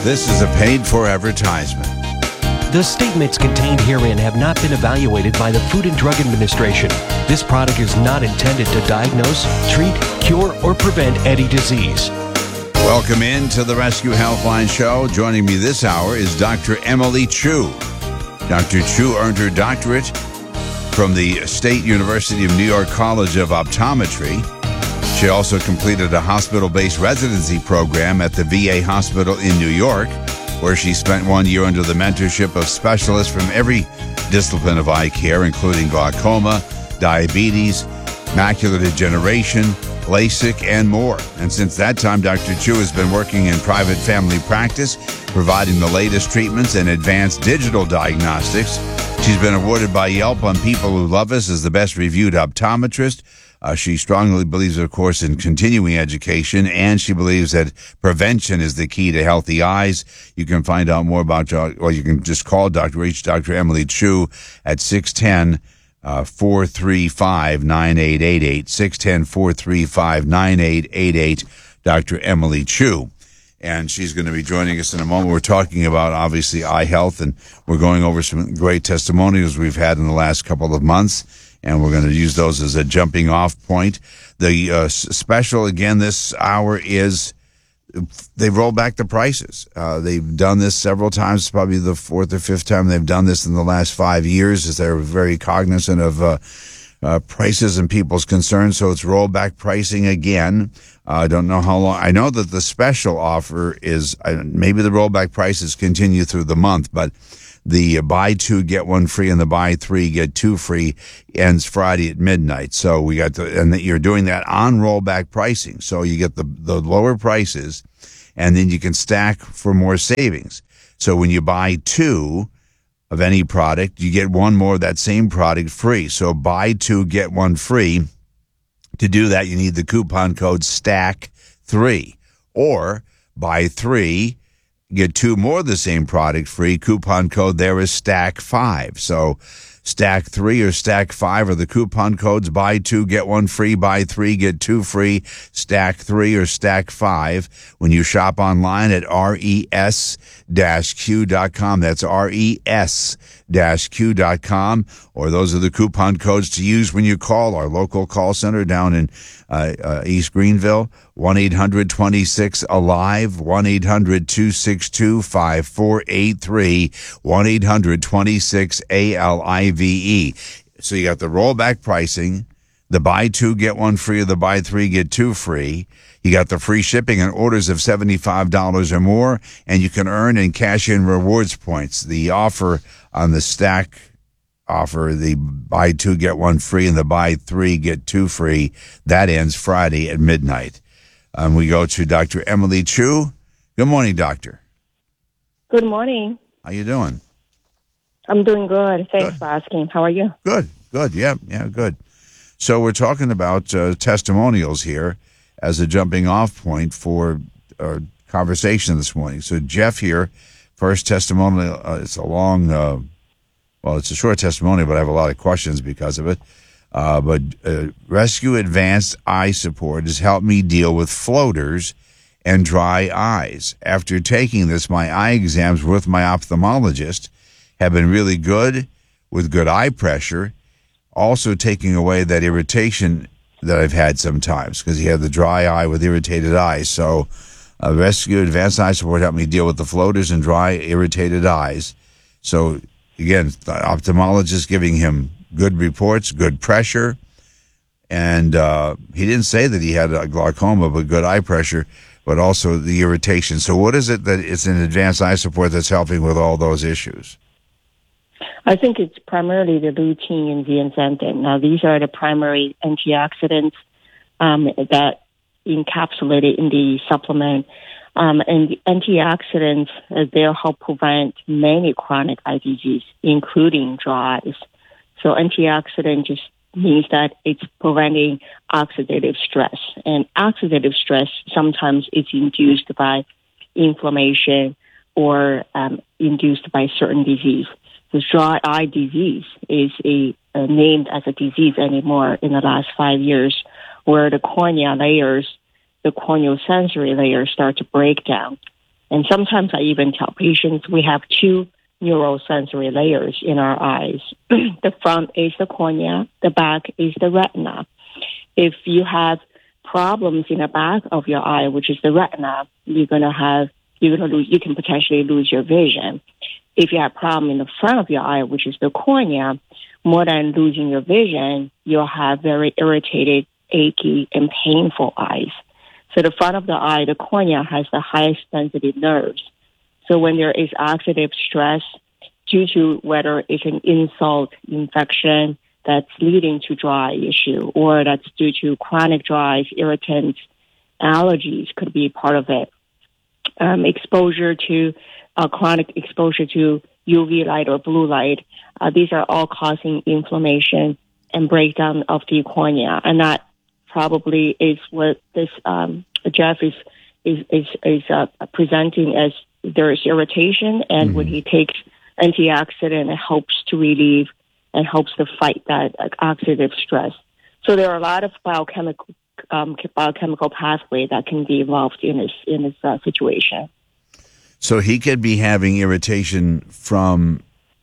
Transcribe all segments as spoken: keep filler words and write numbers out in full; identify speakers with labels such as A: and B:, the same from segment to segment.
A: This is a paid-for advertisement.
B: The statements contained herein have not been evaluated by the Food and Drug Administration. This product is not intended to diagnose, treat, cure, or prevent any disease.
A: Welcome in to the Rescue Healthline Show. Joining me this hour is Doctor Emily Chu. Doctor Chu earned her doctorate from the State University of New York College of Optometry. She also completed a hospital-based residency program at the V A hospital in New York, where she spent one year under the mentorship of specialists from every discipline of eye care, including glaucoma, diabetes, macular degeneration, LASIK, and more. And since that time, Doctor Chu has been working in private family practice, providing the latest treatments and advanced digital diagnostics. She's been awarded by Yelp on People Who Love Us as the best reviewed optometrist. Uh, she strongly believes, of course, in continuing education, and she believes that prevention is the key to healthy eyes. You can find out more about, or you can just call Doctor H, Doctor Emily Chu at six one zero, four three five, nine eight eight eight, six one zero, four three five, nine eight eight eight, Doctor Emily Chu. And she's going to be joining us in a moment. We're talking about, obviously, eye health, and we're going over some great testimonials we've had in the last couple of months. And we're going to use those as a jumping off point. The uh, special, again, this hour is they've rolled back the prices. Uh, they've done this several times, probably the fourth or fifth time they've done this in the last five years, as they're very cognizant of uh, uh, prices and people's concerns. So it's rolled back pricing again. Uh, I don't know how long. I know that the special offer is uh, maybe the rollback prices continue through the month, but the buy two, get one free, and the buy three, get two free ends Friday at midnight. So we got the, and that you're doing that on rollback pricing. So you get the, the lower prices, and then you can stack for more savings. So when you buy two of any product, you get one more of that same product free. So buy two, get one free. To do that, you need the coupon code stack three, or buy three, get two more of the same product free. Coupon code there is stack five. So stack three or stack five are the coupon codes. Buy two, get one free. Buy three, get two free. Stack three or stack five when you shop online at res dash q dot com. That's res dash q dot com. Or those are the coupon codes to use when you call our local call center down in uh, uh, East Greenville, one eight hundred, two six, alive, one eight hundred, two six two, five four eight three, one eight hundred, two six, A L I V E. So you got the rollback pricing, the buy two, get one free, or the buy three, get two free. You got the free shipping on orders of seventy-five dollars or more, and you can earn and cash in rewards points. The offer on the stack offer, the buy two, get one free, and the buy three, get two free, that ends Friday at midnight. Um, we go to Doctor Emily Chu. Good morning, doctor.
C: Good morning.
A: How you doing?
C: I'm doing good. Thanks
A: Good.
C: for asking. How are you?
A: Good, good. Yeah, yeah, good. So we're talking about uh, testimonials here as a jumping off point for our conversation this morning. So Jeff here, first testimonial. Uh, it's a long, uh, well, it's a short testimonial, but I have a lot of questions because of it. Uh, but uh, Rescue Advanced Eye Support has helped me deal with floaters and dry eyes. After taking this, my eye exams with my ophthalmologist have been really good, with good eye pressure, also taking away that irritation that I've had sometimes, because he had the dry eye with irritated eyes. So uh, Rescue Advanced Eye Support helped me deal with the floaters and dry, irritated eyes. So again, the ophthalmologist giving him good reports, good pressure, and uh, he didn't say that he had a glaucoma, but good eye pressure, but also the irritation. So what is it that it's an advanced eye support that's helping with all those issues?
C: I think it's primarily the lutein and zeaxanthin. Now, these are the primary antioxidants um, that encapsulated in the supplement. Um, and the antioxidants, uh, they'll help prevent many chronic eye disease, including dry eyes. So antioxidant just means that it's preventing oxidative stress. And oxidative stress sometimes is induced by inflammation or um, induced by certain disease. Because dry eye disease is a, uh, named as a disease anymore in the last five years, where the cornea layers, the corneal sensory layers start to break down. And sometimes I even tell patients we have two neurosensory layers in our eyes. The front is the cornea, the back is the retina. If you have problems in the back of your eye, which is the retina, you're going to have, you're going to lose, you can potentially lose your vision. If you have a problem in the front of your eye, which is the cornea, more than losing your vision, you'll have very irritated, achy, and painful eyes. So the front of the eye, the cornea, has the highest sensitive nerves. So when there is oxidative stress due to whether it's an insult, infection that's leading to dry issue, or that's due to chronic dry, irritants, allergies could be part of it. Um, exposure to uh, chronic exposure to U V light or blue light, uh, these are all causing inflammation and breakdown of the cornea, and that probably is what this um, Jeff is is is, is uh, presenting as. There is irritation, and mm-hmm. when he takes antioxidant, it helps to relieve and helps to fight that uh, oxidative stress. So there are a lot of biochemical um, biochemical pathway that can be involved in this in this uh, situation.
A: So he could be having irritation from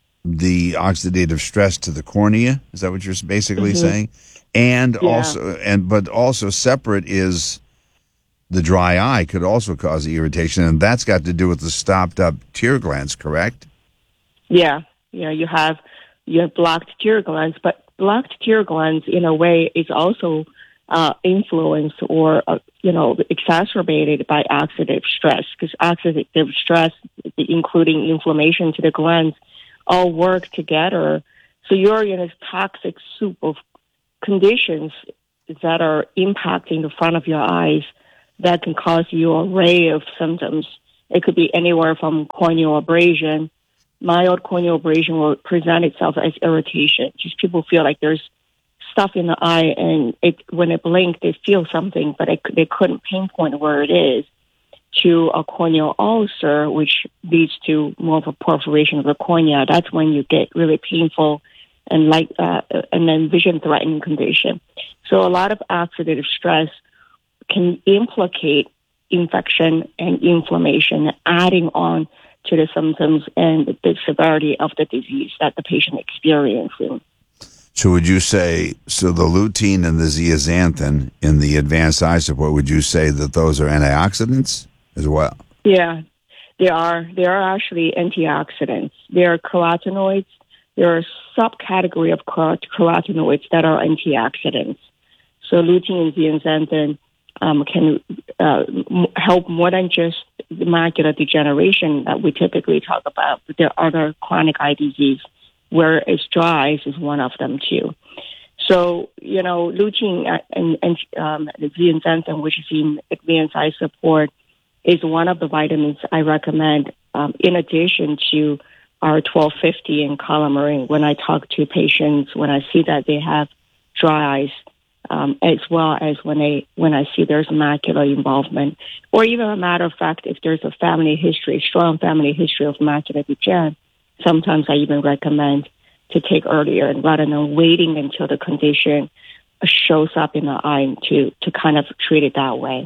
A: the oxidative stress to the cornea. Is that what you're basically mm-hmm. saying? And
C: yeah.
A: also, and but also separate is. The dry eye could also cause irritation, and that's got to do with the stopped-up tear glands, correct?
C: Yeah, yeah. You have you have blocked tear glands, but blocked tear glands, in a way, is also uh, influenced or uh, you know exacerbated by oxidative stress, because oxidative stress, including inflammation to the glands, all work together. So you're in a toxic soup of conditions that are impacting the front of your eyes. That can cause you an array of symptoms. It could be anywhere from corneal abrasion. Mild corneal abrasion will present itself as irritation. Just people feel like there's stuff in the eye, and it, when they blink, they feel something, but it, they couldn't pinpoint where it is. To a corneal ulcer, which leads to more of a perforation of the cornea. That's when you get really painful and like uh, and then vision-threatening condition. So a lot of oxidative stress can implicate infection and inflammation, adding on to the symptoms and the severity of the disease that the patient experiencing.
A: So would you say, so the lutein and the zeaxanthin in the advanced eye support, would you say that those are antioxidants as well?
C: Yeah, they are. They are actually antioxidants. They are carotenoids. There are a subcategory of carotenoids that are antioxidants. So lutein and zeaxanthin Um, can uh, m- help more than just the macular degeneration that we typically talk about. But there are other chronic eye disease where it's dry eyes is one of them too. So, you know, lutein and, and um, zeaxanthin, which is in advanced eye support, is one of the vitamins I recommend um, in addition to our twelve fifty and Colamarin when I talk to patients, when I see that they have dry eyes. Um, as well as when they when I see there's macular involvement, or even a matter of fact, if there's a family history, strong family history of macular degeneration, sometimes I even recommend to take earlier rather than waiting until the condition shows up in the eye to to kind of treat it that way.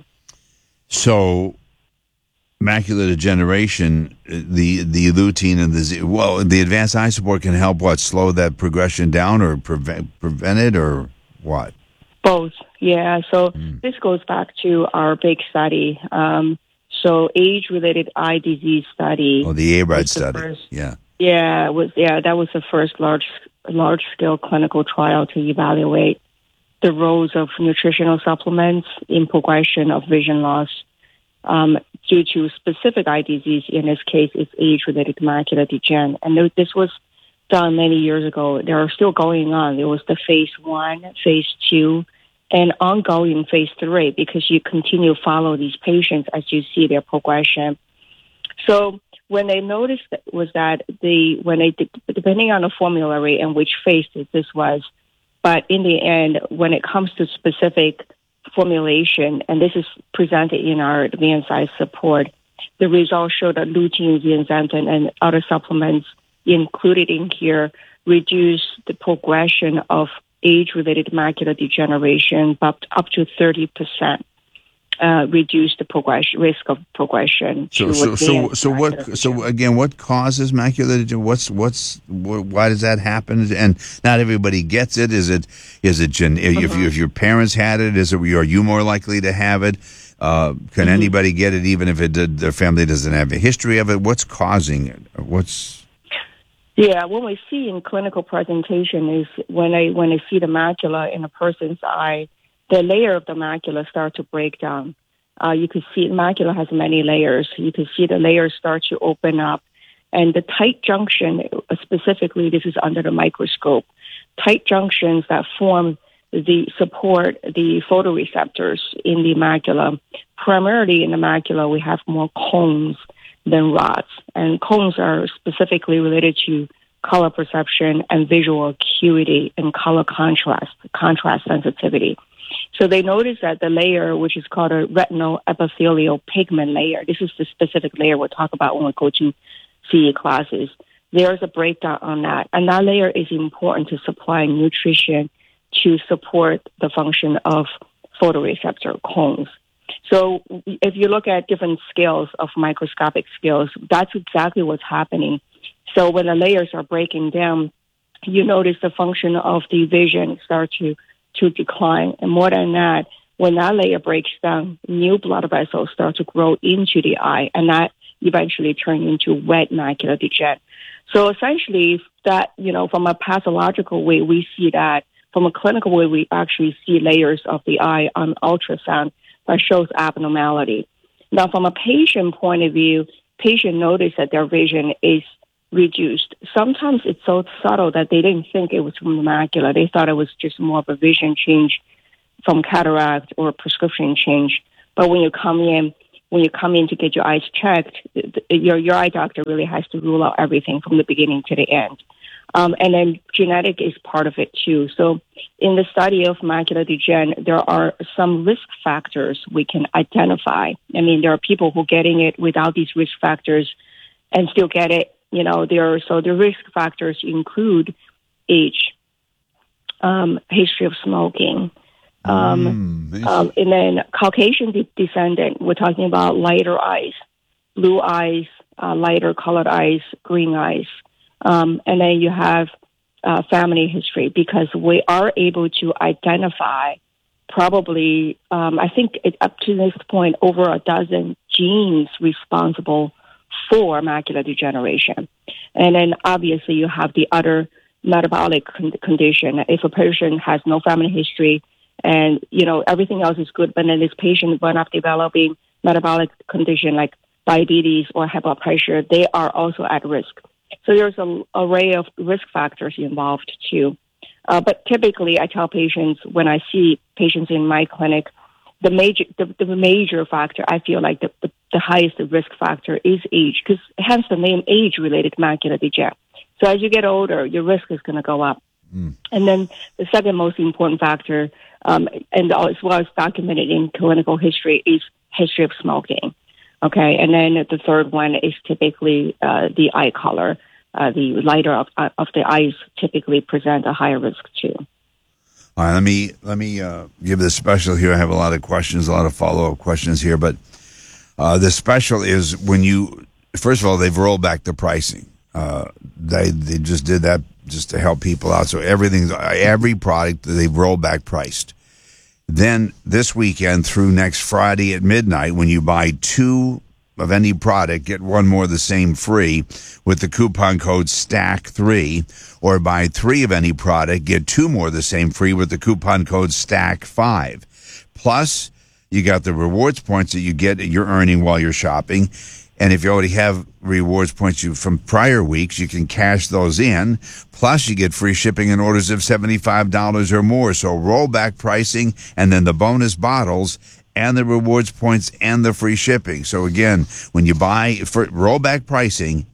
A: So, macular degeneration, the the lutein and the well, the advanced eye support can help what slow that progression down or prevent prevent it or what?
C: Both, yeah. So mm. this goes back to our big study. Um, so age-related eye disease study.
A: Oh, the A R I D study. First,
C: yeah. Yeah, it was yeah. That was the first large, large-scale clinical trial to evaluate the roles of nutritional supplements in progression of vision loss um, due to specific eye disease. In this case, it's age-related macular degeneration, and this was done many years ago. They are still going on. There was the phase one, phase two, and ongoing phase three, because you continue to follow these patients as you see their progression. So when they noticed was that the when they depending on the formulary and which phase this was, but in the end, when it comes to specific formulation, and this is presented in our advanced eye support, the results show that lutein, zeaxanthin, and other supplements included in here reduce the progression of age-related macular degeneration up, up to thirty percent. uh, reduce the progression risk of progression.
A: So,
C: to
A: so, so,
C: advanced
A: so what?
C: macular
A: So
C: degeneration.
A: again, what causes macular degeneration? What's what's wh- why does that happen? And not everybody gets it. Is it is it gen- if you, if your parents had it? Is it are you more likely to have it? Uh, can
C: Mm-hmm.
A: anybody get it, even if it did, their family doesn't have a history of it? What's causing it? What's
C: Yeah, what we see in clinical presentation is when I when I see the macula in a person's eye, the layer of the macula start to break down. Uh, you can see the macula has many layers. You can see the layers start to open up, and the tight junction, specifically, this is under the microscope, tight junctions that form the support the photoreceptors in the macula. Primarily in the macula, we have more cones than rods, and cones are specifically related to color perception and visual acuity and color contrast, contrast sensitivity. So they noticed that the layer, which is called a retinal epithelial pigment layer, this is the specific layer we'll talk about when we go to C E classes. There's a breakdown on that, and that layer is important to supply nutrition to support the function of photoreceptor cones. So if you look at different scales of microscopic scales, that's exactly what's happening. So when the layers are breaking down, you notice the function of the vision start to, to decline. And more than that, when that layer breaks down, new blood vessels start to grow into the eye, and that eventually turns into wet macular degeneration. So essentially, that, you know, from a pathological way, we see that. From a clinical way, we actually see layers of the eye on ultrasound that shows abnormality. Now, from a patient point of view, patient notice that their vision is reduced. Sometimes it's so subtle that they didn't think it was from the macula. They thought it was just more of a vision change from cataract or prescription change. But when you come in, when you come in to get your eyes checked, your your eye doctor really has to rule out everything from the beginning to the end. Um, and then genetic is part of it too. So in the study of macular degeneration, there are some risk factors we can identify. I mean, there are people who are getting it without these risk factors and still get it. You know, there are, so the risk factors include age, um, history of smoking, um,
A: Mm,
C: um, and then Caucasian de- descendant. We're talking about lighter eyes, blue eyes, uh, lighter colored eyes, green eyes. Um, and then you have uh, family history, because we are able to identify probably, um, I think it, up to this point, over a dozen genes responsible for macular degeneration. And then obviously you have the other metabolic con- condition. If a patient has no family history and, you know, everything else is good, but then this patient will up developing metabolic condition like diabetes or high blood pressure, they are also at risk. So there's an array of risk factors involved too. Uh, but typically I tell patients, when I see patients in my clinic, the major the, the major factor, I feel like the, the, the highest risk factor is age, because hence the name age-related macular degeneration. So as you get older, your risk is going to go up. Mm. And then the second most important factor, um, and as well as documented in clinical history, is history of smoking. Okay, and then the third one is typically uh, the eye color. Uh, the lighter of, uh, of the eyes typically present a higher risk too.
A: All right, let me let me uh, give this special here. I have a lot of questions, a lot of follow-up questions here, but uh, the special is when you, first of all, they've rolled back the pricing. Uh, they they just did that just to help people out. So everything's every product they've rolled back priced. Then this weekend through next Friday at midnight, when you buy two of any product, get one more of the same free with the coupon code S T A C three, or buy three of any product, get two more of the same free with the coupon code S T A C five. Plus, you got the rewards points that you get, you're earning while you're shopping. And if you already have rewards points you from prior weeks, you can cash those in. Plus, you get free shipping in orders of seventy-five dollars or more. So rollback pricing, and then the bonus bottles, and the rewards points, and the free shipping. So again, when you buy for rollback pricing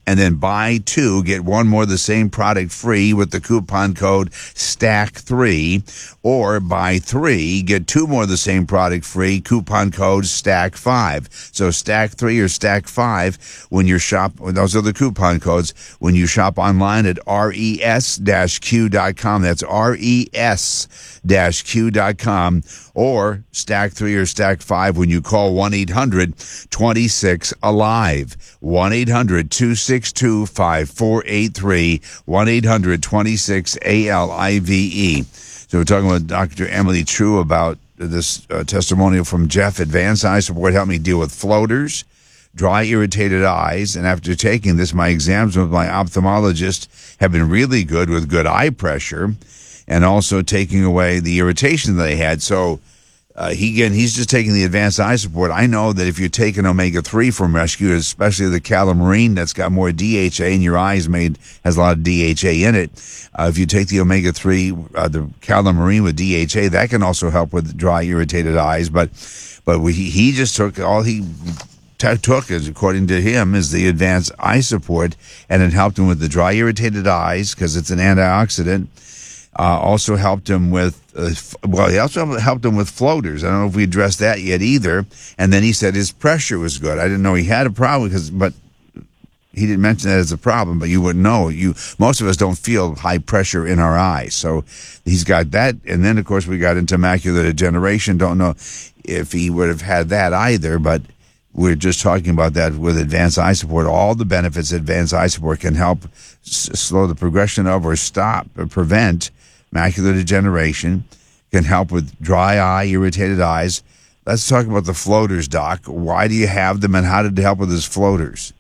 A: and then buy two, get one more of the same product free with the coupon code stack three, or buy three, get two more of the same product free, coupon code stack five. So stack three or stack five when you shop, those are the coupon codes, when you shop online at res q dot com. That's res q dot com, or stack three or stack five when you call one eight hundred twenty-six alive. one eight hundred two six two five four eight three. one eight hundred twenty-six A L I V E. So we're talking with Doctor Emily Chu about this uh, testimonial from Jeff. Advanced Eye Support helped me deal with floaters, dry, irritated eyes, and after taking this, my exams with my ophthalmologist have been really good with good eye pressure and also taking away the irritation that I had. So uh, he again, he's just taking the Advanced Eye Support. I know that if you're taking omega three from Rescue, especially the calamine that's got more D H A, and your eyes made has a lot of D H A in it. Uh, if you take the omega three, uh, the calamine with D H A, that can also help with dry, irritated eyes. But but we, he just took all he t- took, as according to him, is the Advanced Eye Support, and it helped him with the dry, irritated eyes because it's an antioxidant. Uh, also helped him with, uh, well, he also helped him with floaters. I don't know if we addressed that yet either. And then he said his pressure was good. I didn't know he had a problem, because, but he didn't mention that as a problem, but you wouldn't know. You, most of us don't feel high pressure in our eyes. So he's got that. And then, of course, we got into macular degeneration. Don't know if he would have had that either, but we're just talking about that with Advanced Eye Support. All the benefits Advanced Eye Support can help s- slow the progression of or stop or prevent macular degeneration, can help with dry eye, irritated eyes. Let's talk about the floaters, Doc. Why do you have them, and how did it help with his floaters?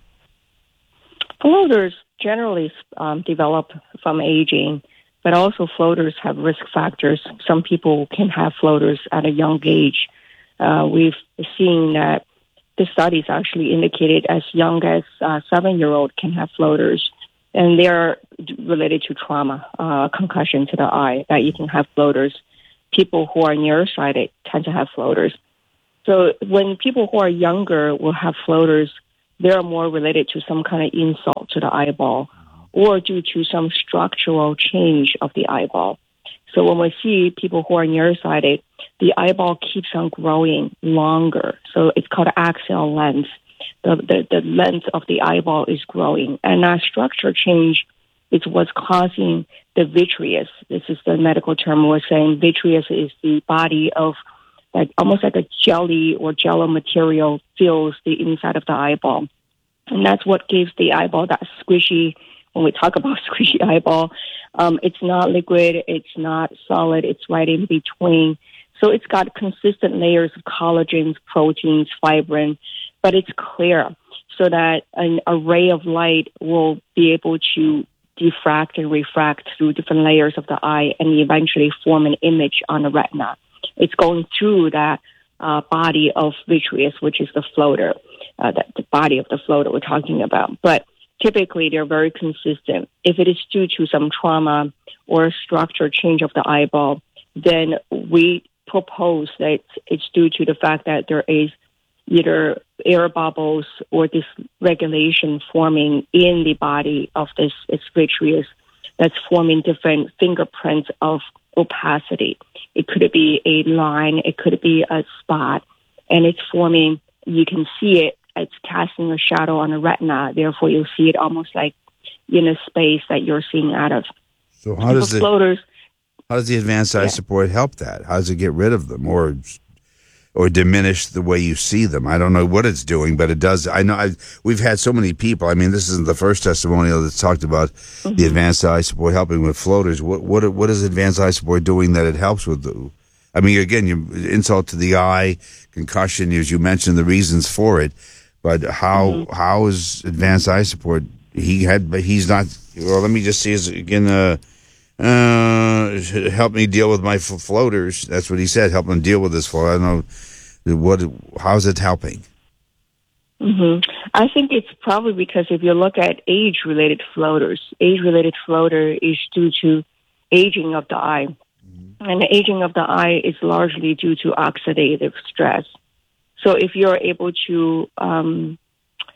C: Floaters generally um, develop from aging, but also floaters have risk factors. Some people can have floaters at a young age. Uh, we've seen that the studies actually indicated as young as uh, seven-year-old can have floaters, and they're related to trauma, uh, concussion to the eye, that you can have floaters. People who are nearsighted tend to have floaters. So when people who are younger will have floaters, they're more related to some kind of insult to the eyeball or due to some structural change of the eyeball. So when we see people who are nearsighted, the eyeball keeps on growing longer. So it's called axial length. The, the, the length of the eyeball is growing. And that structure change is what's causing the vitreous. This is the medical term we're saying. Vitreous is the body of, like almost like a jelly or jello material fills the inside of the eyeball. And that's what gives the eyeball that squishy, when we talk about squishy eyeball, um, it's not liquid, it's not solid, it's right in between. So it's got consistent layers of collagens, proteins, fibrin, but it's clear so that an array of light will be able to diffract and refract through different layers of the eye and eventually form an image on the retina. It's going through that uh, body of vitreous, which is the floater, uh, the, the body of the floater we're talking about. But typically, they're very consistent. If it is due to some trauma or structure change of the eyeball, then we propose that it's due to the fact that there is either air bubbles or dysregulation forming in the body of this vitreous that's forming different fingerprints of opacity. It could be a line, it could be a spot, and it's forming, you can see it, it's casting a shadow on the retina, therefore you'll see it almost like in a space that you're seeing out of.
A: So how does the
C: floaters,
A: how does the Advanced Eye
C: yeah.
A: Support help that? How does it get rid of them or or diminish the way you see them? I don't know what it's doing, but it does. I know I've, we've had so many people. I mean, this isn't the first testimonial that's talked about mm-hmm. the Advanced Eye Support helping with floaters. What what what is Advanced Eye Support doing that it helps with? The, I mean, again, you insult to the eye, concussion, as you mentioned, the reasons for it. But how mm-hmm. how is Advanced Eye Support? He had, but he's not. Well, let me just see. Is again, uh, uh, help me deal with my f- floaters. That's what he said. Help him deal with this floater. I don't know what. How's it helping?
C: Mm-hmm. I think it's probably because if you look at age-related floaters, age-related floater is due to aging of the eye, mm-hmm. and the aging of the eye is largely due to oxidative stress. So if you're able to um,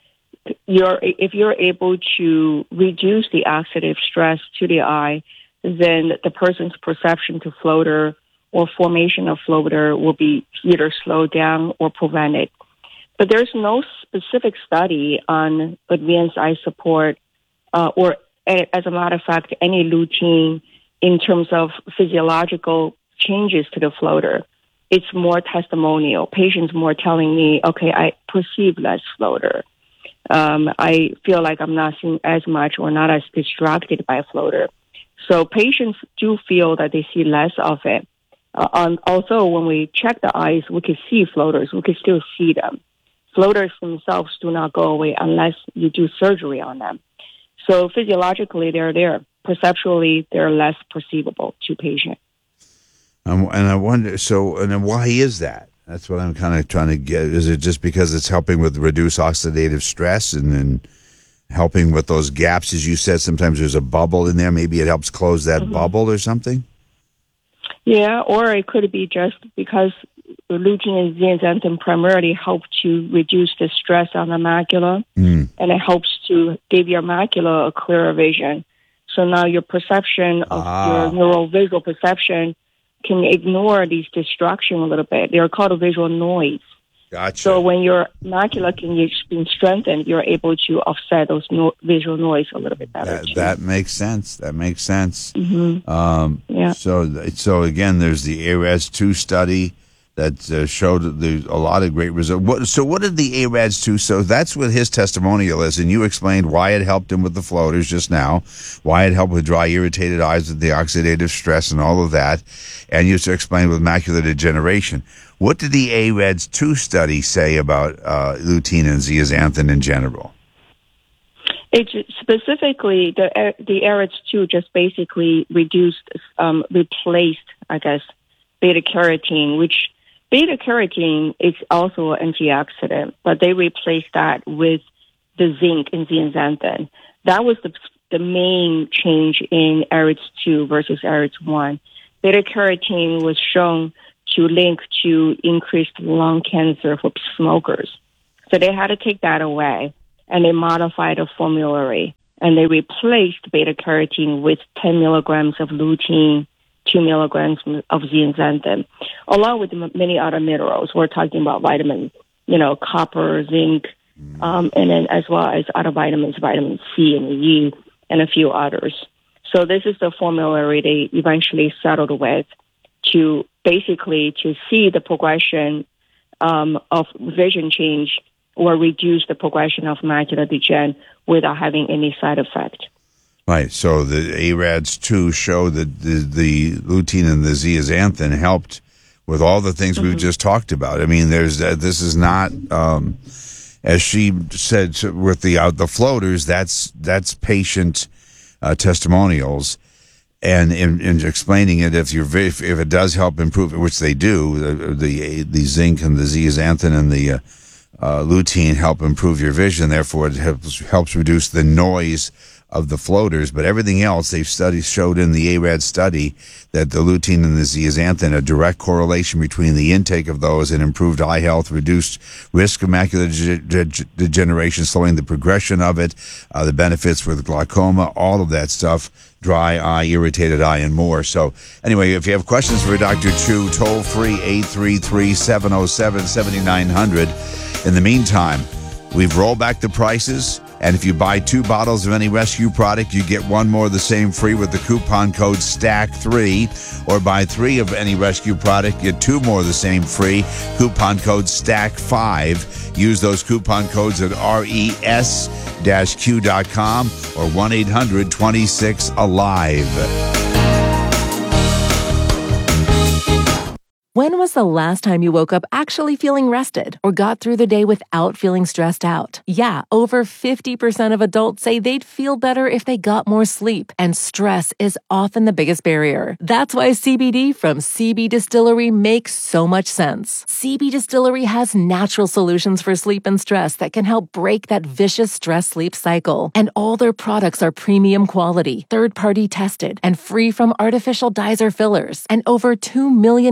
C: you're if you're able to reduce the oxidative stress to the eye, then the person's perception to floater or formation of floater will be either slowed down or prevented. But there's no specific study on advanced eye support uh, or, as a matter of fact, any lutein in terms of physiological changes to the floater. It's more testimonial. Patients more telling me, okay, I perceive less floater. Um, I feel like I'm not seeing as much or not as distracted by a floater. So patients do feel that they see less of it. Uh, um, also, when we check the eyes, we can see floaters. We can still see them. Floaters themselves do not go away unless you do surgery on them. So physiologically, they're there. Perceptually, they're less perceivable to patients.
A: Um, and I wonder, so, and then why is that? That's what I'm kind of trying to get. Is it just because it's helping with reduce oxidative stress and then helping with those gaps? As you said, sometimes there's a bubble in there. Maybe it helps close that mm-hmm. bubble or something?
C: Yeah, or it could be just because lutein and zeaxanthin primarily help to reduce the stress on the macula, mm. and it helps to give your macula a clearer vision. So now your perception of ah. your neurovisual perception can ignore these distractions a little bit. They're called visual noise.
A: Gotcha.
C: So when your macula can be strengthened, you're able to offset those no- visual noise a little bit better.
A: That, that makes sense. That makes sense.
C: Mm-hmm.
A: Um,
C: yeah.
A: So, so again, there's the A R A D S two study that uh, showed there's a lot of great results. What, so what did the A R A D S two, so that's what his testimonial is, and you explained why it helped him with the floaters just now, why it helped with dry, irritated eyes with the oxidative stress and all of that, and you explained with macular degeneration. What did the A R A D S two study say about uh, lutein and zeaxanthin in general?
C: It specifically, the the A R A D S two just basically reduced, um, replaced, I guess, beta carotene, which beta carotene is also an antioxidant, but they replaced that with the zinc in zeaxanthin. That was the the main change in A R A D S two versus A R A D S one. Beta carotene was shown to link to increased lung cancer for smokers. So they had to take that away, and they modified the formulary, and they replaced beta carotene with ten milligrams of lutein, two milligrams of zeaxanthin, along with many other minerals. We're talking about vitamins, you know, copper, zinc, um, and then as well as other vitamins, vitamin C and E, and a few others. So this is the formulary they eventually settled with to basically to see the progression um, of vision change or reduce the progression of macular degeneration without having any side effect.
A: Right. So the A R A D S two showed that the, the lutein and the zeaxanthin helped with all the things mm-hmm. we've just talked about. I mean, there's uh, this is not, um, as she said, with the uh, the floaters. That's that's patient uh, testimonials. And in, in explaining it, if you're if, if it does help improve it, which they do, the the, the zinc and the zeaxanthin and the uh, uh, lutein help improve your vision. Therefore, it helps helps reduce the noise of the floaters. But everything else, they've studied showed in the A R A D S study that the lutein and the zeaxanthin, a direct correlation between the intake of those and improved eye health, reduced risk of macular de- de- degeneration, slowing the progression of it, uh, the benefits with glaucoma, all of that stuff. Dry eye, irritated eye, and more. So anyway, if you have questions for Doctor Chu, toll free eight three three, seven oh seven, seven nine hundred. In the meantime, we've rolled back the prices, and if you buy two bottles of any rescue product, you get one more of the same free with the coupon code S T A C three, or buy three of any rescue product, get two more of the same free, coupon code S T A C five. Use those coupon codes at res q dot com or one eight hundred, twenty-six, alive.
D: When was the last time you woke up actually feeling rested or got through the day without feeling stressed out? Yeah, over fifty percent of adults say they'd feel better if they got more sleep, and stress is often the biggest barrier. That's why C B D from C B Distillery makes so much sense. C B Distillery has natural solutions for sleep and stress that can help break that vicious stress-sleep cycle. And all their products are premium quality, third-party tested, and free from artificial dyes or fillers. And over two million customers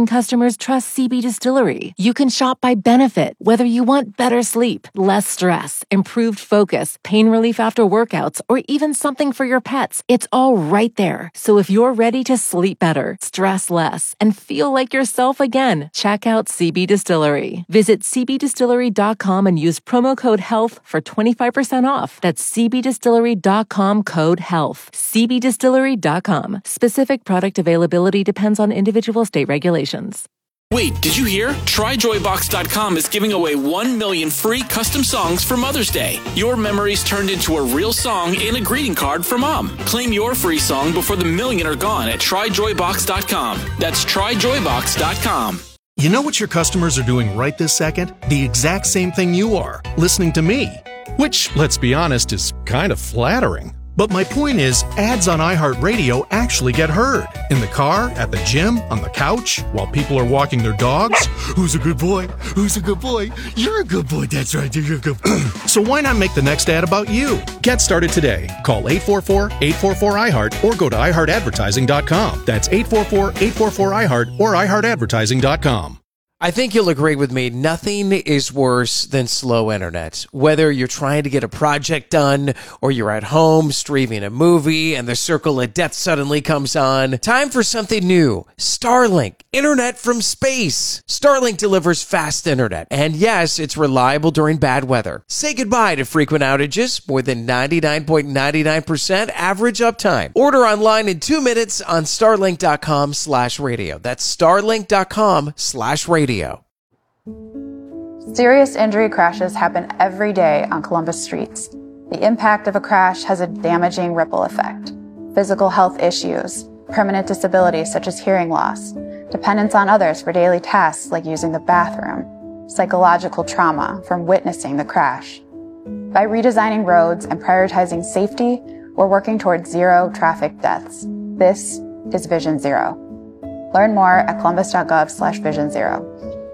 D: customers trust C B Distillery. You can shop by benefit, whether you want better sleep, less stress, improved focus, pain relief after workouts, or even something for your pets. It's all right there. So if you're ready to sleep better, stress less, and feel like yourself again, check out C B Distillery. Visit c b distillery dot com and use promo code HEALTH for twenty-five percent off. That's c b distillery dot com code HEALTH. c b distillery dot com. Specific product availability depends on individual state regulations.
E: Wait, did you hear? try joy box dot com is giving away one million free custom songs for Mother's Day. Your memories turned into a real song and a greeting card for Mom. Claim your free song before the million are gone at try joy box dot com. That's try joy box dot com.
F: You know what your customers are doing right this second? The exact same thing you are, listening to me. Which, let's be honest, is kind of flattering. But my point is, ads on iHeartRadio actually get heard. In the car, at the gym, on the couch, while people are walking their dogs. Who's a good boy? Who's a good boy? You're a good boy. That's right. You're a good boy. So why not make the next ad about you? Get started today. Call eight four four, eight four four, I heart or go to i heart advertising dot com. That's eight four four, eight four four, I heart or i heart advertising dot com.
G: I think you'll agree with me. Nothing is worse than slow internet. Whether you're trying to get a project done or you're at home streaming a movie and the circle of death suddenly comes on. Time for something new. Starlink. Internet from space. Starlink delivers fast internet. And yes, it's reliable during bad weather. Say goodbye to frequent outages. More than ninety-nine point nine nine percent average uptime. Order online in two minutes on starlink dot com slash radio. That's starlink dot com slash radio.
H: Serious injury crashes happen every day on Columbus streets. The impact of a crash has a damaging ripple effect. Physical health issues, permanent disabilities such as hearing loss, dependence on others for daily tasks like using the bathroom, psychological trauma from witnessing the crash. By redesigning roads and prioritizing safety, we're working towards zero traffic deaths. This is Vision Zero. Learn more at columbus.gov slash vision zero.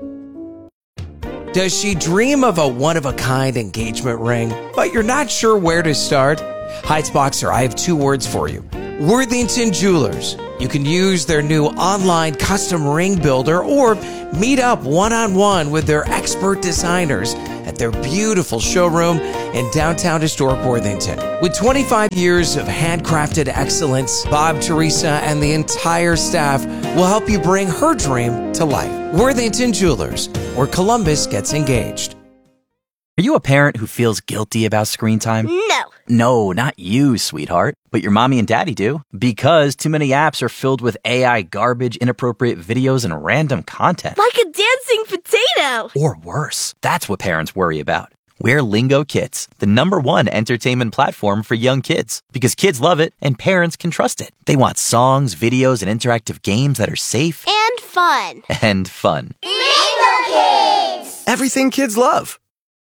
G: Does she dream of a one-of-a-kind engagement ring, but you're not sure where to start? Heights Boxer, I have two words for you. Worthington Jewelers. You can use their new online custom ring builder or meet up one-on-one with their expert designers at their beautiful showroom in downtown historic Worthington. With twenty-five years of handcrafted excellence, Bob, Teresa, and the entire staff will help you bring her dream to life. Worthington Jewelers, where Columbus gets engaged.
I: Are you a parent who feels guilty about screen time?
J: No.
I: No, not you, sweetheart. But your mommy and daddy do. Because too many apps are filled with A I garbage, inappropriate videos, and random content.
J: Like a dancing potato.
I: Or worse. That's what parents worry about. We're Lingo Kids, the number one entertainment platform for young kids. Because kids love it and parents can trust it. They want songs, videos, and interactive games that are safe.
J: And fun.
I: And fun.
J: Lingo Kids!
K: Everything kids love.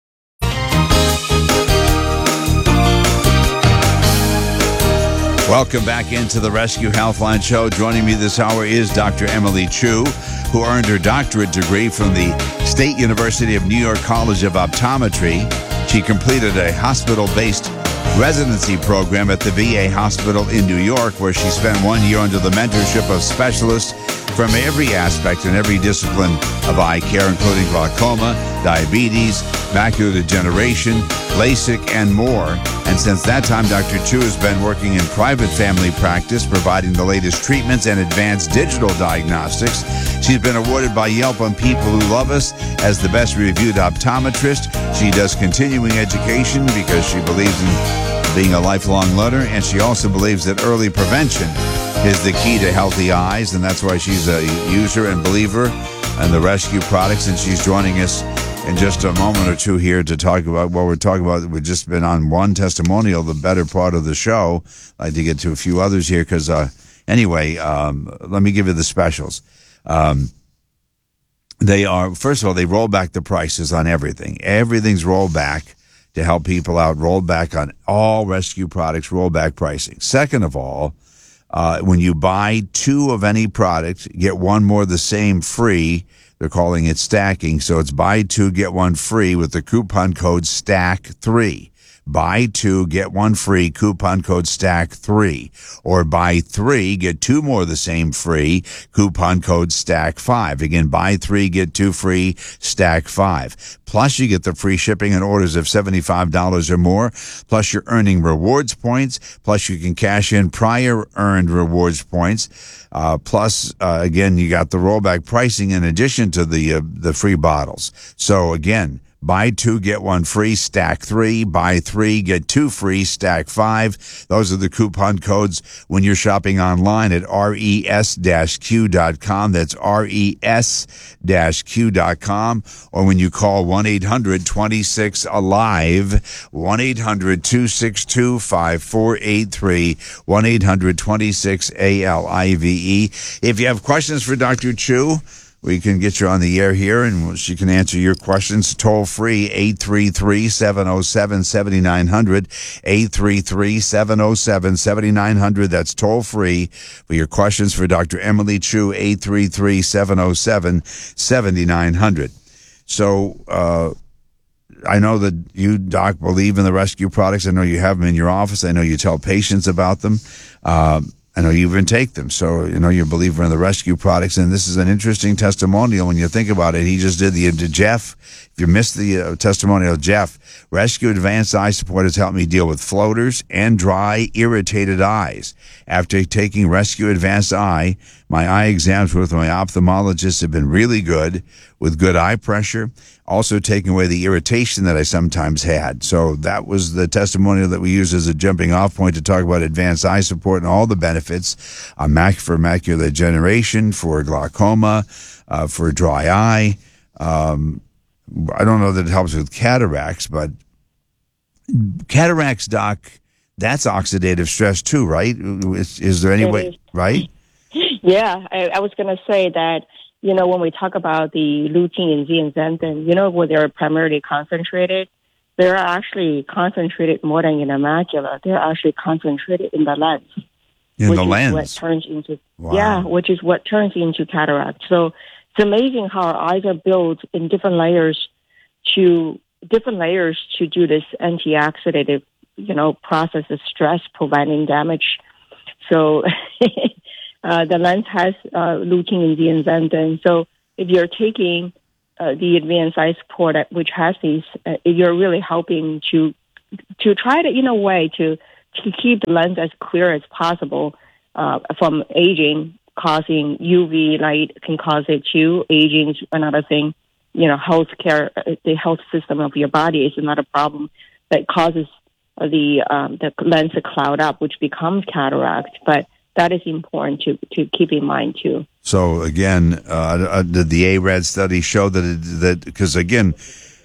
A: Welcome back into the Rescue Healthline Show. Joining me this hour is Doctor Emily Chu, who earned her doctorate degree from the State University of New York College of Optometry. She completed a hospital-based residency program at the V A hospital in New York, where she spent one year under the mentorship of specialists from every aspect and every discipline of eye care, including glaucoma, diabetes, macular degeneration, LASIK, and more. And since that time, Doctor Chu has been working in private family practice, providing the latest treatments and advanced digital diagnostics. She's been awarded by Yelp and People Who Love Us as the best reviewed optometrist. She does continuing education because she believes in being a lifelong learner, and she also believes that early prevention is the key to healthy eyes, and that's why she's a user and believer in the Rescue products, and she's joining us in just a moment or two here to talk about what we're talking about. We've just been on one testimonial, the better part of the show. I'd like to get to a few others here because, uh, anyway, um, let me give you the specials. Um, they are, first of all, they roll back the prices on everything. Everything's rolled back to help people out, rolled back on all Rescue products, rollback pricing. Second of all, uh, when you buy two of any product, get one more the same free. They're calling it stacking. So it's buy two, get one free with the coupon code S T A C K three. buy two, get one free, coupon code stack three, or buy three, get two more of the same free, coupon code stack five. Again, buy three, get two free, stack five. Plus, you get the free shipping on orders of seventy-five dollars or more. Plus, you're earning rewards points. Plus, you can cash in prior earned rewards points. Uh, plus, uh, again, you got the rollback pricing in addition to the uh, the free bottles. So, again, buy two, get one free, stack three. Buy three, get two free, stack five. Those are the coupon codes when you're shopping online at res dash q dot com. That's res dash q dot com. Or when you call one eight hundred twenty-six alive, one eight hundred two six two five four eight three, one eight hundred twenty-six A L I V E. If you have questions for Doctor Chu, we can get you on the air here, and she can answer your questions toll free, eight three three, seven oh seven, seven nine hundred, eight three three, seven oh seven, seven nine hundred. That's toll free for your questions for Doctor Emily Chu, eight three three, seven oh seven, seven nine hundred. So, uh, I know that you, Doc, believe in the rescue products. I know you have them in your office. I know you tell patients about them. Um, I know you even take them. So, you know, you're a believer in the rescue products. And this is an interesting testimonial when you think about it. He just did the, to Jeff. If you missed the uh, testimonial of Jeff, Rescue Advanced Eye Support has helped me deal with floaters and dry, irritated eyes. After taking Rescue Advanced Eye, my eye exams with my ophthalmologist have been really good, with good eye pressure, also taking away the irritation that I sometimes had. So that was the testimonial that we used as a jumping off point to talk about advanced eye support and all the benefits, uh, mac for macular degeneration, for glaucoma, uh, for dry eye. Um, I don't know that it helps with cataracts, but cataracts, Doc, that's oxidative stress too, right? Is, is there any
C: It
A: way,
C: is.
A: right?
C: Yeah, I, I was going to say that, you know, when we talk about the lutein and zeaxanthin, you know, where they're primarily concentrated, they're actually concentrated more than in the macula. They're actually concentrated in the lens.
A: In
C: which
A: the
C: is
A: lens?
C: What turns into,
A: Wow.
C: Yeah, which is what turns into cataract. So it's amazing how our eyes are built in different layers to different layers to do this antioxidative, you know, process of stress preventing damage. So uh, the lens has uh, lutein and zeaxanthin. So if you're taking uh, the advanced eye support, which has these, uh, you're really helping to to try to, in a way, to to keep the lens as clear as possible uh, from aging, causing U V light can cause it too. Aging is another thing. You know, health care, the health system of your body is another problem that causes the um, the lens to cloud up, which becomes cataract. But that is important to, to keep in mind too.
A: So again, uh, did the A RAD study show that it, that because again,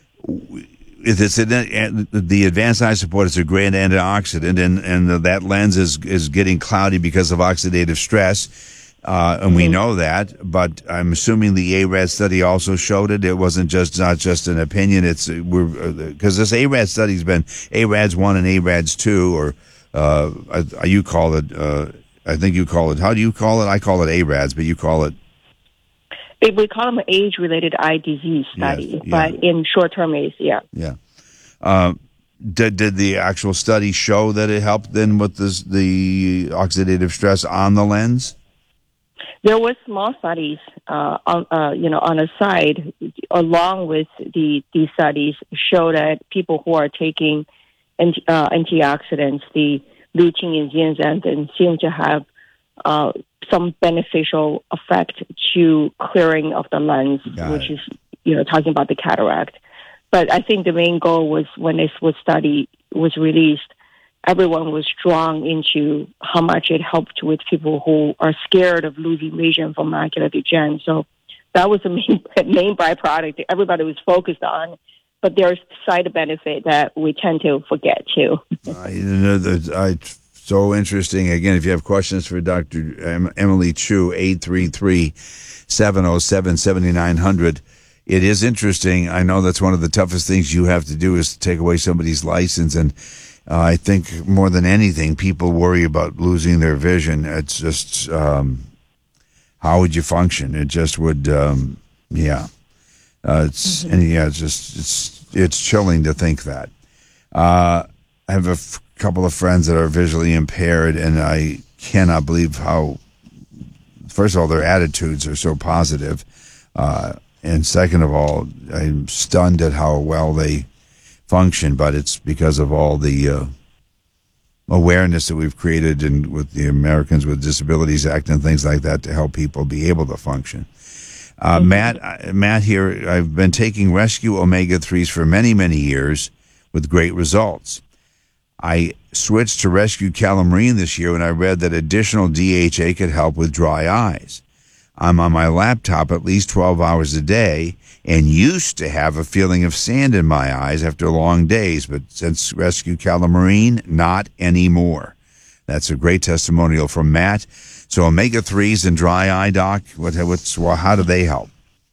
A: if it's an, the advanced eye support is a great antioxidant, and and that lens is is getting cloudy because of oxidative stress. Uh, and we know that, but I'm assuming the A RAD study also showed it. It wasn't just not just an opinion. It's we're because this A RAD study's been A RADS one and A RADS two, or uh, you call it. Uh, I think you call it. How do you call it? I call it A RADS, but you call it.
C: We call them age-related eye disease study,
A: yes, yeah.
C: but in short-term age, yeah.
A: Yeah. Uh, did did the actual study show that it helped then with this, the oxidative stress on the lens?
C: There were small studies, uh, on, uh, you know, on the side, along with the these studies, show that people who are taking anti, uh, antioxidants, the lutein and zeaxanthin, seem to have uh, some beneficial effect to clearing of the lens,
A: Got
C: which
A: it.
C: is, you know, talking about the cataract. But I think the main goal was when this was study was released, everyone was drawn into how much it helped with people who are scared of losing vision from macular degeneration. So that was the main, main byproduct that everybody was focused on. But there's side benefit that we tend to forget too.
A: I, you know, the, I, so interesting. Again, if you have questions for Doctor Em- Emily Chu, eight three three, seven oh seven, seven nine hundred. It is interesting. I know that's one of the toughest things you have to do is to take away somebody's license. And uh, I think more than anything, people worry about losing their vision. It's just, um, how would you function? It just would, um, yeah. Uh, it's, mm-hmm. and yeah, it's just, it's, it's chilling to think that. Uh, I have a f- couple of friends that are visually impaired, and I cannot believe how, first of all, their attitudes are so positive. Uh, and second of all, I'm stunned at how well they function, but it's because of all the uh, awareness that we've created in, with the Americans with Disabilities Act and things like that to help people be able to function. Uh, Matt, uh, Matt here, I've been taking Rescue Omega threes for many, many years with great results. I switched to Rescue Calamarine this year when I read that additional D H A could help with dry eyes. I'm on my laptop at least twelve hours a day and used to have a feeling of sand in my eyes after long days, but since Rescue Calamarine, not anymore. That's a great testimonial from Matt. So omega threes and dry eye, Doc, what, what's, well, how do they help?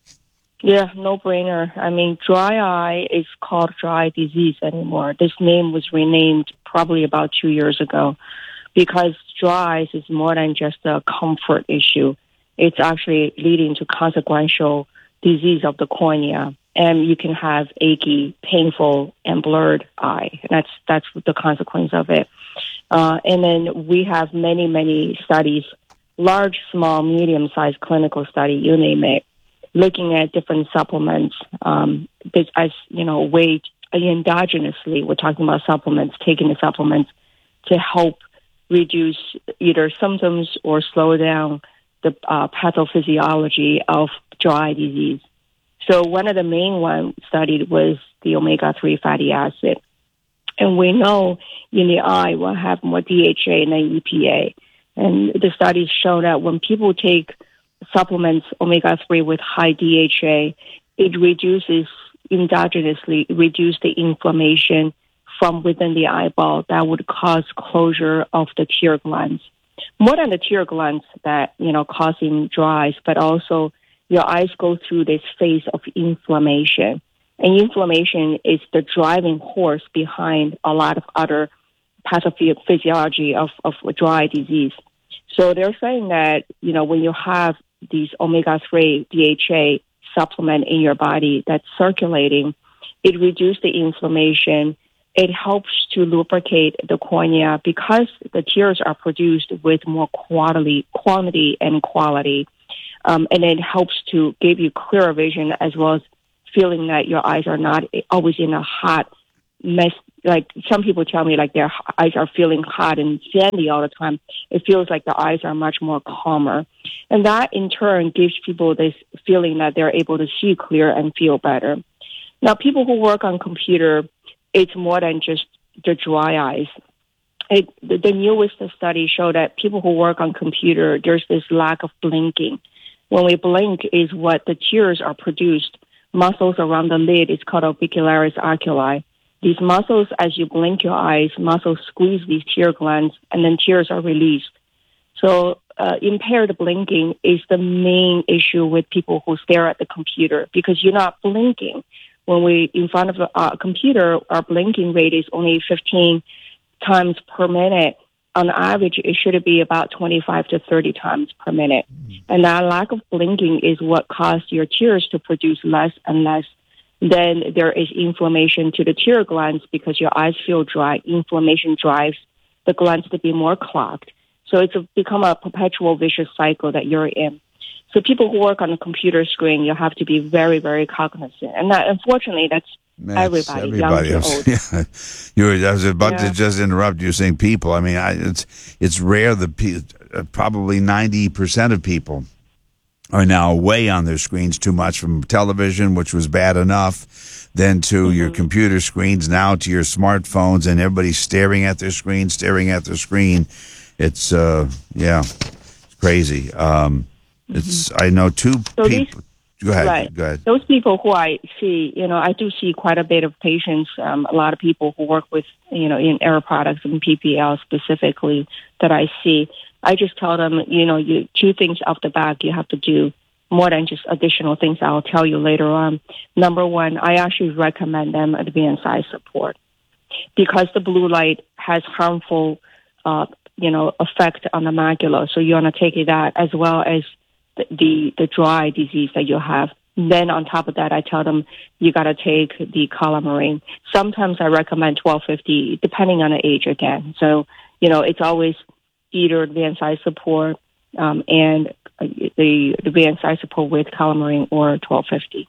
C: Yeah, no brainer. I mean, dry eye is called dry eye disease anymore. This name was renamed probably about two years ago because dry eyes is more than just a comfort issue. It's actually leading to consequential disease of the cornea, and you can have achy, painful, and blurred eye. That's that's the consequence of it. Uh, and then we have many, many studies, large, small, medium-sized clinical study, you name it, looking at different supplements. Um, as you know, weight endogenously, we're talking about supplements, taking the supplements to help reduce either symptoms or slow down the uh, pathophysiology of dry eye disease. So one of the main ones studied was the omega three fatty acid. And we know in the eye will have more D H A than E P A. And the studies show that when people take supplements omega three with high D H A, it reduces endogenously, reduce the inflammation from within the eyeball that would cause closure of the tear glands. More than the tear glands that, you know, causing dry eyes, but also your eyes go through this phase of inflammation. And inflammation is the driving force behind a lot of other pathophysiology of, of dry eye disease. So they're saying that, you know, when you have these omega three D H A supplement in your body that's circulating, it reduces the inflammation. It helps to lubricate the cornea because the tears are produced with more quality, quantity and quality. Um, and it helps to give you clearer vision as well as feeling that your eyes are not always in a hot mess. Like some people tell me like their eyes are feeling hot and sandy all the time. It feels like the eyes are much more calmer. And that in turn gives people this feeling that they're able to see clear and feel better. Now, people who work on computer, it's more than just the dry eyes. It, the, the newest study showed that people who work on computer, there's this lack of blinking. When we blink is what the tears are produced. Muscles around the lid is called orbicularis oculi. These muscles, as you blink your eyes, muscles squeeze these tear glands, and then tears are released. So uh, impaired blinking is the main issue with people who stare at the computer because you're not blinking. When we in front of a uh, computer, our blinking rate is only fifteen times per minute. On average, it should be about twenty-five to thirty times per minute. And that lack of blinking is what caused your tears to produce less and less. Then there is inflammation to the tear glands because your eyes feel dry. Inflammation drives the glands to be more clogged. So it's a, become a perpetual vicious cycle that you're in. So people who work on a computer screen, you have to be very, very cognizant. And that, unfortunately, that's, that's everybody,
A: everybody, young to old. Yeah. You, I was about yeah. to just interrupt you saying people. I mean, I, it's it's rare that pe- uh, probably ninety percent of people are now away on their screens too much from television, which was bad enough, then to mm-hmm. your computer screens, now to your smartphones, and everybody's staring at their screen, staring at their screen. It's, uh, yeah, it's crazy. Um, it's, I know two
C: so
A: people.
C: These,
A: go ahead.
C: right.
A: Go ahead.
C: Those people who I see, you know, I do see quite a bit of patients, um, a lot of people who work with, you know, in Air Products and P P L specifically that I see. I just tell them, you know, you two things off the back you have to do, more than just additional things I'll tell you later on. Number one, I actually recommend them advanced eye support because the blue light has harmful, uh, you know, effect on the macula. So you want to take that as well as the, the, the dry disease that you have. Then on top of that, I tell them you got to take the Calamine. Sometimes I recommend twelve fifty, depending on the age again. So, you know, it's always either advanced eye support um, and the, the advanced eye support with Calamine or twelve fifty.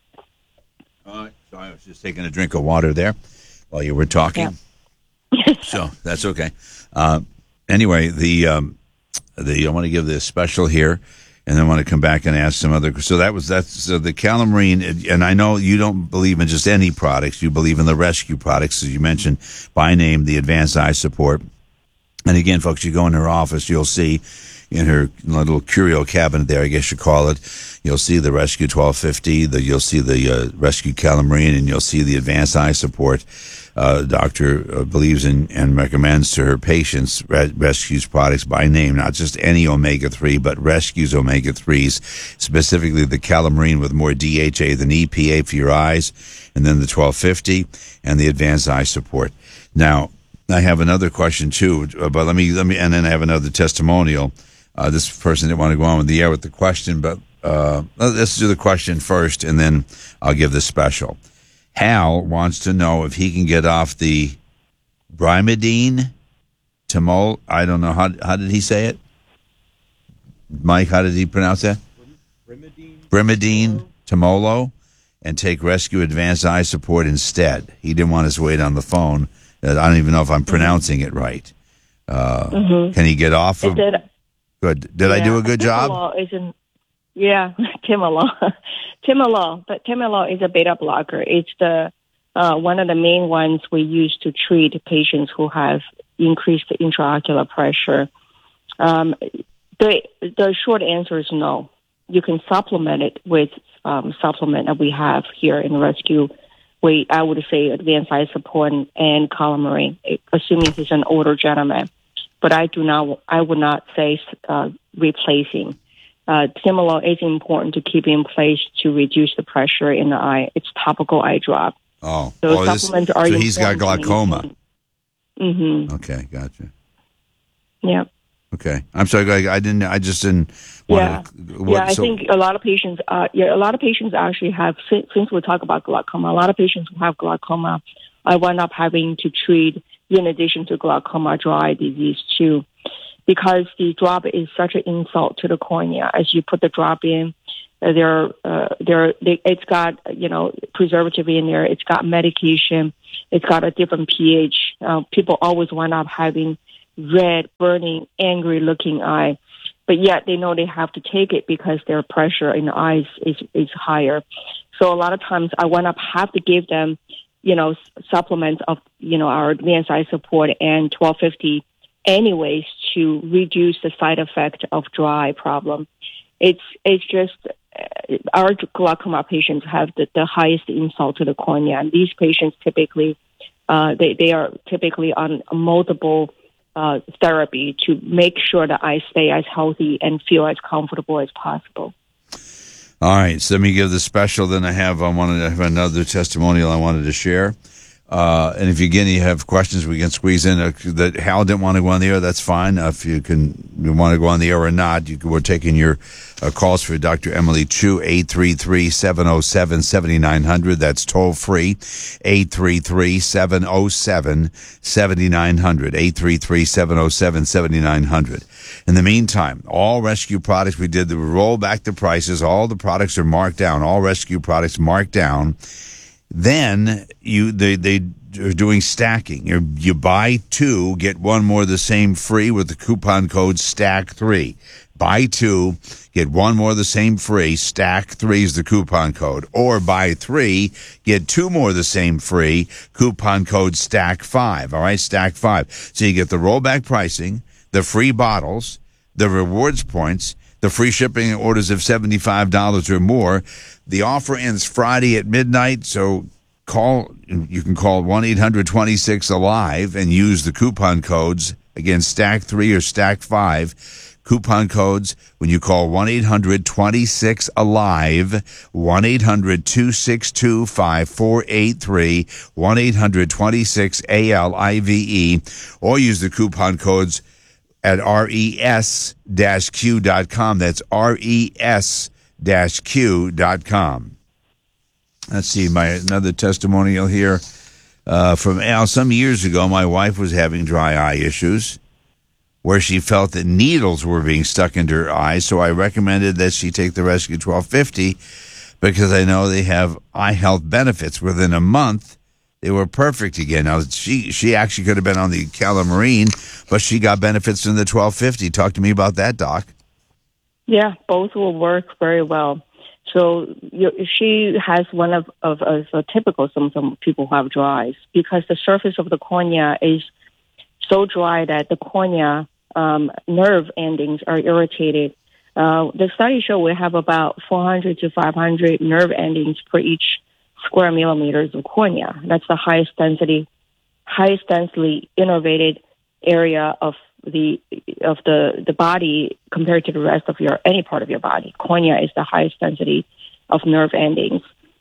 A: All right. So I was just taking a drink of water there while you were talking.
C: Yeah.
A: So that's okay. Uh, anyway, the um, the I want to give this special here. And then I want to come back and ask some other. So that was that's so the Calamine, and I know you don't believe in just any products. You believe in the rescue products, as you mentioned by name, the advanced eye support. And again, folks, you go in her office, you'll see in her little curio cabinet there, I guess you call it, you'll see the Rescue twelve fifty, the, you'll see the uh, Rescue Calamine, and you'll see the advanced eye support. Uh, doctor uh, believes in and recommends to her patients re- rescues products by name, not just any omega three, but rescues omega threes, specifically the Calamine with more D H A than E P A for your eyes, and then the twelve fifty and the advanced eye support. Now, I have another question too, but let me let me, and then I have another testimonial. Uh, this person didn't want to go on with the air with the question, but uh, let's do the question first, and then I'll give the special. Hal wants to know if he can get off the Brimidine Timol. I don't know how how did he say it, Mike? How did he pronounce that? Brimidine. Brimidine Timolo, and take Rescue Advanced Eye Support instead. He didn't want us to wait on the phone. I don't even know if I'm pronouncing it right. Uh, mm-hmm. Can he get off of?
C: Did,
A: good. Did yeah, I do a good job?
C: Isn't, yeah, Timolol. Timolol, but Timolol is a beta blocker. It's the uh, one of the main ones we use to treat patients who have increased intraocular pressure. Um, the the short answer is no. You can supplement it with um, supplement that we have here in Rescue. We I would say advanced eye support and, and Calamine, assuming he's an older gentleman. But I do not. I would not say uh, replacing. Uh, Timolol is important to keep in place to reduce the pressure in the eye. It's topical eye drop.
A: Oh,
C: so
A: oh
C: supplements
A: this,
C: are.
A: So he's got glaucoma.
C: Mm-hmm.
A: Okay, gotcha.
C: Yeah.
A: Okay, I'm sorry. I, I didn't. I just didn't.
C: Yeah.
A: To, what,
C: yeah. I
A: so,
C: think a lot of patients. Uh, yeah, a lot of patients actually have. Since, since we talk about glaucoma, a lot of patients who have glaucoma, I wind up having to treat, in addition to glaucoma, dry eye disease too. Because the drop is such an insult to the cornea. As you put the drop in, uh, there, uh, there, they, it's got you know preservative in there. It's got medication. It's got a different pH. Uh, people always wind up having red, burning, angry-looking eye, but yet they know they have to take it because their pressure in the eyes is is higher. So a lot of times I wind up have to give them, you know, supplements of you know our advanced eye support and twelve fifty. Anyways, to reduce the side effect of dry eye problem. It's it's just uh, our glaucoma patients have the, the highest insult to the cornea, and these patients typically uh, they they are typically on multiple uh, therapy to make sure the eyes stay as healthy and feel as comfortable as possible.
A: All right, so let me give the special. Then I have I wanted to have another testimonial I wanted to share. Uh, and if you again you have questions, we can squeeze in. Uh, that Hal didn't want to go on the air. That's fine. Uh, if you can, you want to go on the air or not, you can, we're taking your uh, calls for Doctor Emily Chu, eight three three, seven oh seven, seven nine hundred. That's toll free, eight three three, seven oh seven, seven nine hundred, eight three three, seven oh seven, seven nine hundred. In the meantime, all Rescue products, we did the roll back the prices. All the products are marked down. All Rescue products marked down. Then you they they are doing stacking. You you buy two, get one more of the same free with the coupon code stack three. Buy two, get one more of the same free. Stack three is the coupon code. Or buy three, get two more of the same free. Coupon code stack five. All right, stack five. So you get the rollback pricing, the free bottles, the rewards points, the free shipping and orders of seventy-five dollars or more. The offer ends Friday at midnight, so call. You can call one eight hundred, two six, alive and use the coupon codes. Again, stack three or stack five. Coupon codes when you call one eight hundred, two six, alive, one eight hundred, two six two, five four eight three, one eight hundred, two six, A L I V E, or use the coupon codes at res dash q dot com. That's res q dot com. Let's see, my another testimonial here uh, from Al. Some years ago, my wife was having dry eye issues where she felt that needles were being stuck into her eyes, so I recommended that she take the Rescue twelve fifty because I know they have eye health benefits. Within a month, they were perfect again. Now, she, she actually could have been on the Calamarine, but she got benefits from the twelve fifty. Talk to me about that, Doc.
C: Yeah, both will work very well. So you, she has one of, of, of a typical symptom people who have dry eyes because the surface of the cornea is so dry that the cornea um, nerve endings are irritated. Uh, the study show we have about four hundred to five hundred nerve endings per each square millimeters of cornea. That's the highest density, highest densely innervated area of the of the, the body compared to the rest of your any part of your body. Cornea is the highest density of nerve endings.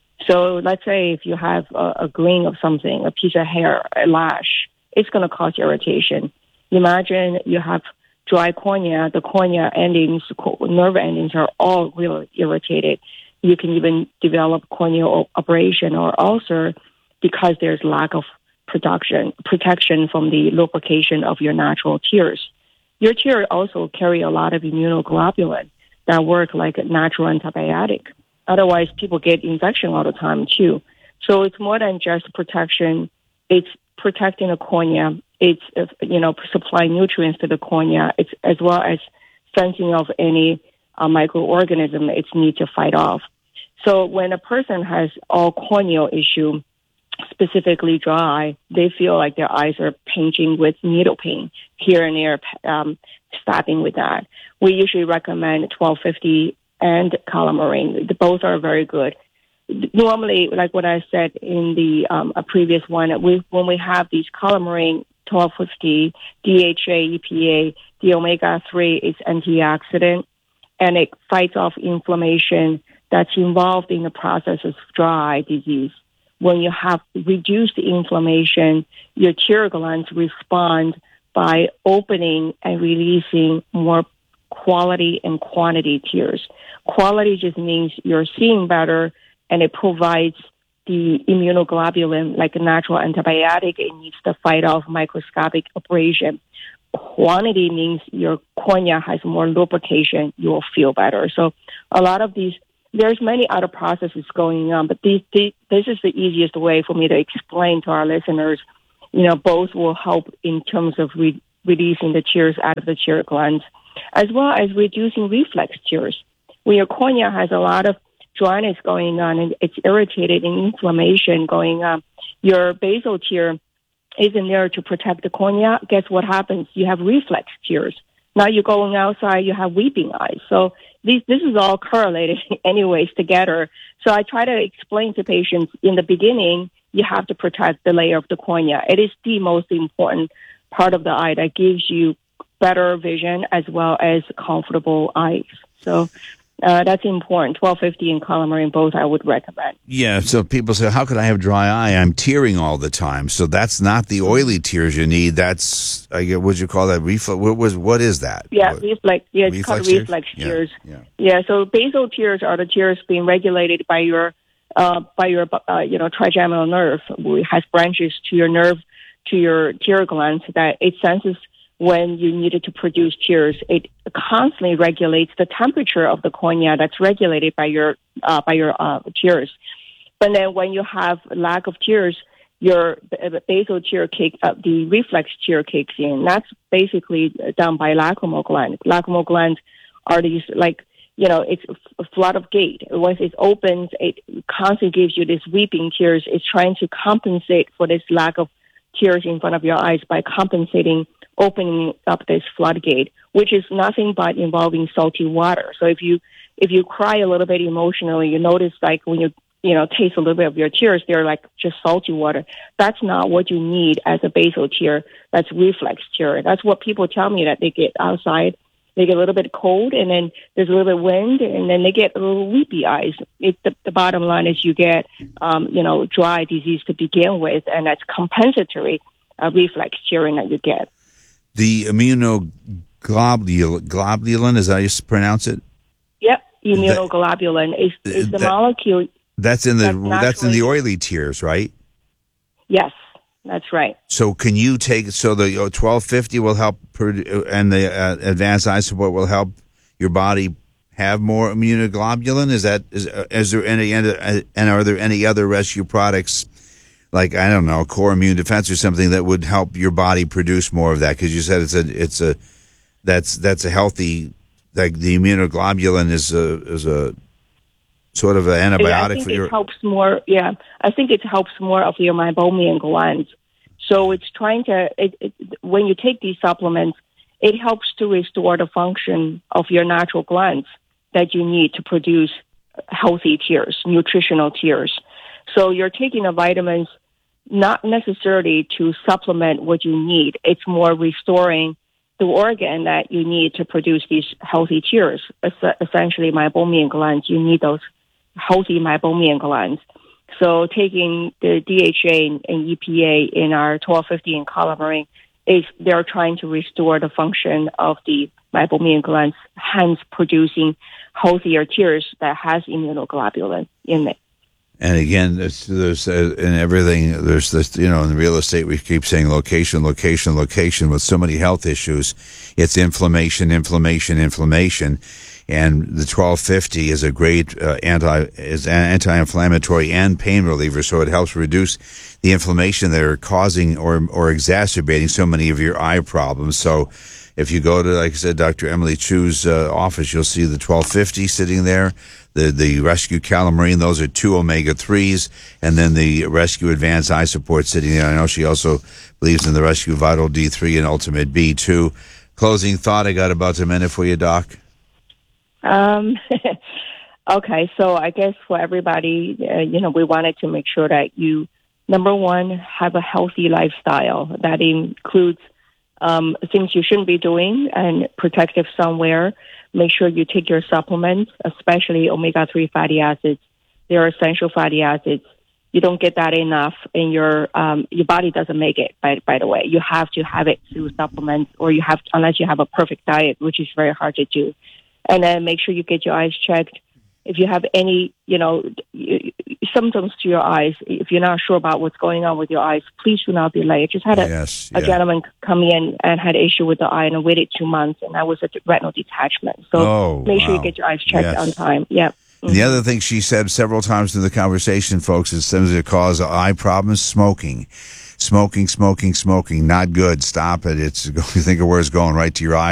C: So let's say if you have a, a grain of something, a piece of hair, a lash, it's going to cause irritation. Imagine you have dry cornea. The cornea endings, nerve endings are all really irritated. You can even develop corneal abrasion or ulcer because there's lack of production, protection from the lubrication of your natural tears. Your tears also carry a lot of immunoglobulin that work like a natural antibiotic. Otherwise, people get infection all the time, too. So it's more than just protection. It's protecting the cornea. It's, you know, supplying nutrients to the cornea. It's as well as fencing off any uh, microorganism it's need to fight off. So when a person has all corneal issue, specifically dry, they feel like their eyes are pinching with needle pain here and there, um, stabbing with that. We usually recommend twelve fifty and Calamarine. Both are very good. Normally, like what I said in the um, a previous one, we, when we have these Calamarine, twelve fifty, D H A, E P A, the omega three is antioxidant, and it fights off inflammation that's involved in the process of dry eye disease. When you have reduced inflammation, your tear glands respond by opening and releasing more quality and quantity tears. Quality just means you're seeing better, and it provides the immunoglobulin, like a natural antibiotic. It needs to fight off microscopic abrasion. Quantity means your cornea has more lubrication. You will feel better. So a lot of these, there's many other processes going on, but these, these, this is the easiest way for me to explain to our listeners. You know, both will help in terms of re- releasing the tears out of the tear glands, as well as reducing reflex tears. When your cornea has a lot of dryness going on and it's irritated and inflammation going on, your basal tear isn't there to protect the cornea. Guess what happens? You have reflex tears. Now you're going outside, you have weeping eyes. So these, this is all correlated anyways together. So I try to explain to patients in the beginning, you have to protect the layer of the cornea. It is the most important part of the eye that gives you better vision as well as comfortable eyes. So uh, that's important. twelve fifty and Calamarine, both I would recommend.
A: Yeah, so people say, how could I have dry eye? I'm tearing all the time. So that's not the oily tears you need. That's, I get, what you call that? Reflex? What, was, what is that?
C: Yeah,
A: what?
C: reflex. Yeah, it's
A: reflex
C: called
A: tears?
C: reflex
A: Yeah,
C: tears.
A: yeah.
C: Yeah, so basal tears are the tears being regulated by your, uh, by your, uh, you know, trigeminal nerve. It has branches to your nerve, to your tear glands that it senses when you needed to produce tears. It constantly regulates the temperature of the cornea that's regulated by your uh, by your uh, tears. But then when you have lack of tears, your basal tear kick, uh, the reflex tear kicks in. That's basically done by lacrimal gland. Lacrimal glands are these, like, you know, it's a flood of gate. Once it opens, it constantly gives you this weeping tears. It's trying to compensate for this lack of tears in front of your eyes by compensating, opening up this floodgate, which is nothing but involving salty water. So if you if you cry a little bit emotionally, you notice like when you you know taste a little bit of your tears, they're like just salty water. That's not what you need as a basal tear. That's reflex tear. That's what people tell me, that they get outside, they get a little bit cold, and then there's a little bit of wind, and then they get a little weepy eyes. It, the, the bottom line is you get um, you know dry disease to begin with, and that's compensatory uh, reflex tearing that you get.
A: The immunoglobulin, globulin, is that how you pronounce it?
C: Yep, immunoglobulin is, is the
A: that,
C: molecule.
A: That's in the
C: that's,
A: that's in the oily tears, right?
C: Yes, that's right.
A: So can you take so the twelve fifty will help, and the uh, advanced eye support will help your body have more immunoglobulin? Is that is is there any and are there any other rescue products like, I don't know, core immune defense or something that would help your body produce more of that? Because you said it's a it's a that's that's a healthy, like the immunoglobulin is a is a sort of an antibiotic
C: yeah, I think
A: for
C: it
A: your.
C: helps more. Yeah, I think it helps more of your meibomian glands. So it's trying to it, it, when you take these supplements, it helps to restore the function of your natural glands that you need to produce healthy tears, nutritional tears. So you're taking the vitamins not necessarily to supplement what you need. It's more restoring the organ that you need to produce these healthy tears. Es- essentially, meibomian glands, you need those healthy meibomian glands. So taking the D H A and, and E P A in our twelve fifty and Calamari is they're trying to restore the function of the meibomian glands, hence producing healthier tears that has immunoglobulin in it.
A: And again, there's, there's uh, in everything, there's this, you know, in real estate, we keep saying location, location, location. With so many health issues, it's inflammation, inflammation, inflammation. And the twelve fifty is a great uh, anti is an anti-inflammatory and pain reliever, so it helps reduce the inflammation that are causing or or exacerbating so many of your eye problems. So if you go to, like I said, Doctor Emily Chu's uh, office, you'll see the twelve fifty sitting there, the the Rescue Calamari, those are two omega threes, and then the Rescue Advanced Eye Support sitting there. I know she also believes in the Rescue Vital D three and Ultimate B two. Closing thought, I got about a minute for you, Doc.
C: Um, okay, so I guess for everybody, uh, you know, we wanted to make sure that you, number one, have a healthy lifestyle. That includes um, things you shouldn't be doing and protective somewhere. Make sure you take your supplements, especially omega three fatty acids. They're essential fatty acids. You don't get that enough, and your um, your body doesn't make it. By by the way, you have to have it through supplements, or you have unless you have a perfect diet, which is very hard to do. And then make sure you get your eyes checked. If you have any, you know, symptoms to your eyes, if you're not sure about what's going on with your eyes, please do not delay. I just had a,
A: yes,
C: a
A: yeah.
C: gentleman come in and had an issue with the eye, and I waited two months, and that was a retinal detachment. So
A: oh,
C: make sure
A: wow.
C: you get your eyes checked
A: yes.
C: on time. Yeah. Mm-hmm.
A: And the other thing she said several times in the conversation, folks, is things that cause eye problems, smoking. Smoking, smoking, smoking, not good. Stop it. It's, you think of where it's going, right to your eyes.